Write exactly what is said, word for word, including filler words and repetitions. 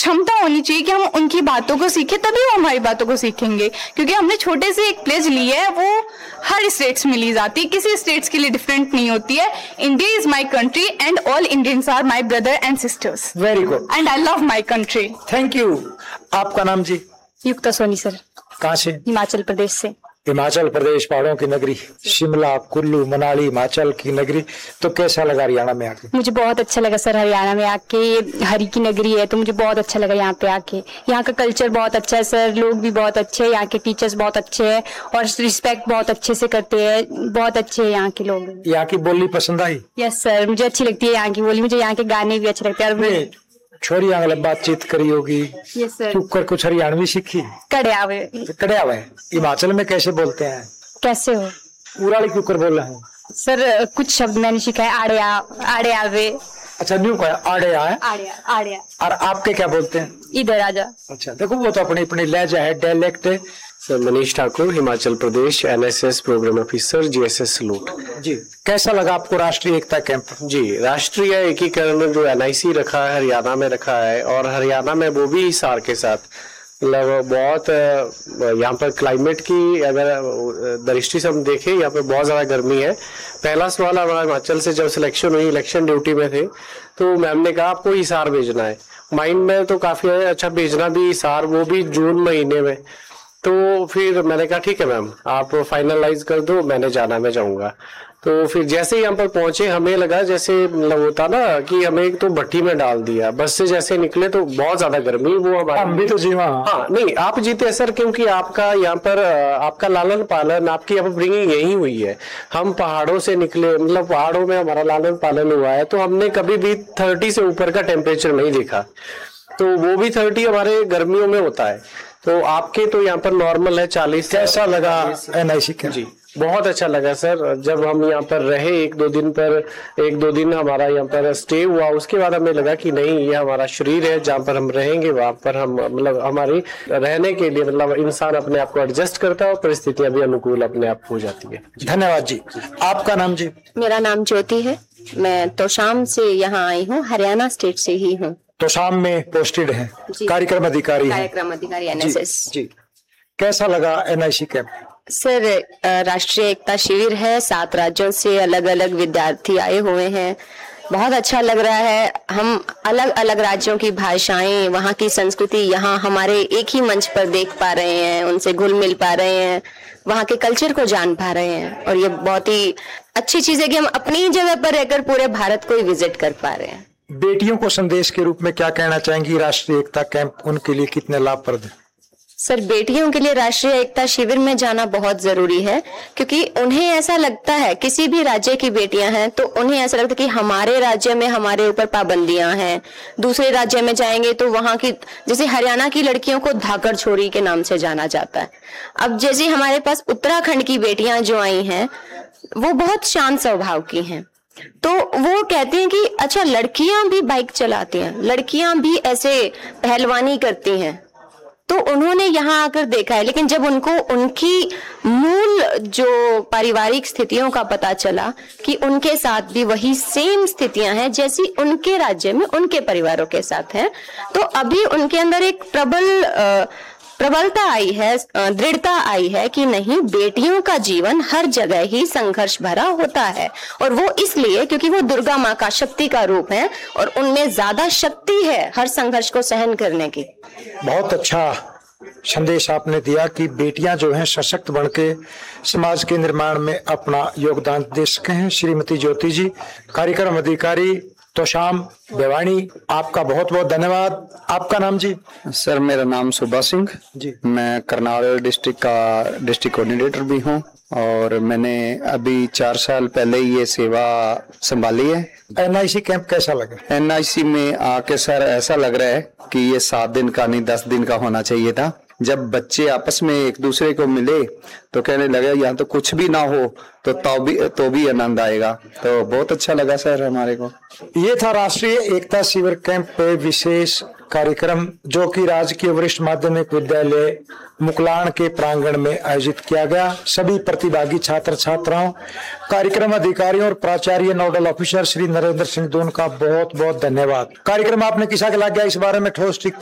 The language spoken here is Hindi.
क्षमता होनी चाहिए कि हम उनकी बातों को सीखें, तभी वो हमारी बातों को सीखेंगे। क्योंकि हमने छोटे से एक प्लेज ली है, वो हर स्टेट्स में ली जाती है, किसी स्टेट्स के लिए डिफरेंट नहीं होती है। India is my country and all Indians are my brother and sisters. Very good and I love my country. Thank you. आपका नाम जी? युक्ता सोनी सर। कहाँ से? हिमाचल प्रदेश से। हिमाचल प्रदेश, पहाड़ों की नगरी, शिमला, कुल्लू, मनाली, हिमाचल की नगरी। तो कैसा लगा हरियाणा में आके? मुझे बहुत अच्छा लगा सर हरियाणा में आके। हरी की नगरी है तो मुझे बहुत अच्छा लगा यहाँ पे आके। यहाँ का कल्चर बहुत अच्छा है सर, लोग भी बहुत अच्छे हैं, यहाँ के टीचर्स बहुत अच्छे हैं और रिस्पेक्ट बहुत अच्छे से करते हैं, बहुत अच्छे हैं यहाँ के लोग। यहाँ की बोली पसंद आई? यस सर, मुझे अच्छी लगती है यहाँ की बोली, मुझे यहाँ के गाने भी अच्छे लगते हैं। छोरी आंगल बातचीत करी होगी? Yes sir. चुप कर कुछ हरियाणवी सीखी? कड़िया हुए। कड़िया हुए हिमाचल में कैसे बोलते हैं? कैसे हो? उराली क्यों कर बोल रहे हैं सर? कुछ शब्द मैंने सीखा है, आड़िया, आड़िया वे। अच्छा, न्यू कहा आड़िया है? आड़िया, आड़िया। और आपके क्या बोलते हैं? इधर आजा। अच्छा, देखो वो तो अपनी अपनी लहजा है, डायलेक्ट है। Sir Manish Thakur, Himachal Pradesh, NSS programme officer, GSS salute. जी, कैसा लगा आपको राष्ट्रीय एकता कैंप? जी, राष्ट्रीय एकीकरण जो एनआईसी रखा है हरियाणा में रखा है, और हरियाणा में वो भी हिसार के साथ, मतलब बहुत यहाँ पर क्लाइमेट की अगर दृष्टि से हम देखें, यहाँ पर बहुत ज़्यादा गर्मी है। पहला सवाल हमारा हिमाचल से जब सिलेक्शन हुई, इलेक्शन ड्यूटी में थे, तो मैम ने कहा आपको हिसार भेजना है। माइंड में तो काफ़ी अच्छा, भेजना भी हिसार, वो भी जून महीने में। तो फिर मैंने कहा ठीक है मैम, आप फाइनलाइज कर दो, मैंने जाना, मैं जाऊंगा। तो फिर जैसे ही यहाँ पर पहुंचे, हमें लगा जैसे मतलब होता ना कि हमें एक तो भट्टी में डाल दिया। बस से जैसे निकले तो बहुत ज्यादा गर्मी, वो हमारा हम भी तो जीवा। हाँ नहीं, आप जीते सर, क्योंकि आपका यहाँ पर आपका लालन पालन, आपकी अपब्रिंगिंग यही हुई है। हम पहाड़ों से निकले, मतलब पहाड़ों में हमारा लालन पालन हुआ है, तो हमने कभी भी थर्टी से ऊपर का टेम्परेचर नहीं देखा। तो वो भी थर्टी हमारे गर्मियों में होता है, तो आपके तो यहाँ पर नॉर्मल है चालीस। कैसा लगा एनआईसी कैंप? जी बहुत अच्छा लगा सर। जब हम यहाँ पर रहे एक दो दिन पर, एक दो दिन हमारा यहाँ पर स्टे हुआ, उसके बाद हमें लगा कि नहीं, ये हमारा शरीर है, जहाँ पर हम रहेंगे वहाँ पर हम मतलब हमारी रहने के लिए मतलब इंसान अपने आप को एडजस्ट करता है और परिस्थितियां भी अनुकूल अपने आप हो जाती है। धन्यवाद जी। आपका नाम जी? मेरा नाम ज्योति है, मैं तोशाम से यहाँ आई हूँ, हरियाणा स्टेट से ही हूँ। तोशाम में पोस्टेड है, कार्यक्रम अधिकारी है। कार्यक्रम अधिकारी एनएसएस। जी, जी। कैसा लगा एनआईसी कैंप? सर राष्ट्रीय एकता शिविर है, सात राज्यों से अलग अलग विद्यार्थी आए हुए हैं, बहुत अच्छा लग रहा है। हम अलग अलग राज्यों की भाषाएं, वहाँ की संस्कृति यहाँ हमारे एक ही मंच पर देख पा रहे हैं, उनसे घुल मिल पा रहे हैं, वहाँ के कल्चर को जान पा रहे हैं, और ये बहुत ही अच्छी चीज है कि हम अपनी जगह पर रहकर पूरे भारत को ही विजिट कर पा रहे हैं। बेटियों को संदेश के रूप में क्या कहना चाहेंगी? राष्ट्रीय एकता कैंप उनके लिए कितने लाभप्रद है? सर बेटियों के लिए राष्ट्रीय एकता शिविर में जाना बहुत जरूरी है, क्योंकि उन्हें ऐसा लगता है, किसी भी राज्य की बेटियां हैं तो उन्हें ऐसा लगता है कि हमारे राज्य में हमारे ऊपर पाबंदियां हैं, दूसरे राज्य में जाएंगे तो वहां की, जैसे हरियाणा की लड़कियों को धाकड़ छोरी के नाम से जाना जाता है। अब जैसे हमारे पास उत्तराखंड की बेटियां जो आई हैं, वो बहुत शांत स्वभाव की हैं, तो वो कहते हैं कि अच्छा लड़कियां भी बाइक चलाती हैं, लड़कियां भी ऐसे पहलवानी करती हैं। तो उन्होंने यहाँ आकर देखा है, लेकिन जब उनको उनकी मूल जो पारिवारिक स्थितियों का पता चला कि उनके साथ भी वही सेम स्थितियां हैं जैसी उनके राज्य में उनके परिवारों के साथ हैं, तो अभी उनके अंदर एक प्रबल प्रबलता आई है, दृढ़ता आई है कि नहीं, बेटियों का जीवन हर जगह ही संघर्ष भरा होता है, और वो इसलिए क्योंकि वो दुर्गा माँ का शक्ति का रूप है और उनमें ज्यादा शक्ति है हर संघर्ष को सहन करने की। बहुत अच्छा संदेश आपने दिया कि बेटियां जो हैं सशक्त बनके समाज के निर्माण में अपना योगदान दे सके हैं। श्रीमती ज्योति जी, कार्यक्रम अधिकारी तोशाम भिवानी, आपका बहुत बहुत धन्यवाद। आपका नाम जी? सर मेरा नाम सुबा सिंह जी, मैं करनाल डिस्ट्रिक्ट का डिस्ट्रिक्ट कोऑर्डिनेटर भी हूँ, और मैंने अभी चार साल पहले ये सेवा संभाली है। एनआईसी कैंप कैसा लगा? एनआईसी में आके सर ऐसा लग रहा है कि ये सात दिन का नहीं दस दिन का होना चाहिए था। जब बच्चे आपस में एक दूसरे को मिले तो कहने लगे यहाँ तो कुछ भी ना हो तो तो भी तो भी आनंद आएगा, तो बहुत अच्छा लगा सर हमारे को। ये था राष्ट्रीय एकता शिविर कैंप पे विशेष कार्यक्रम जो कि राजकीय वरिष्ठ माध्यमिक विद्यालय मुकलाण के प्रांगण में आयोजित किया गया। सभी प्रतिभागी छात्र छात्राओं, कार्यक्रम अधिकारियों और प्राचार्य नोडल ऑफिसर श्री नरेंद्र सिंह दून का बहुत बहुत धन्यवाद। कार्यक्रम आपने किसा के लग गया इस बारे में ठोस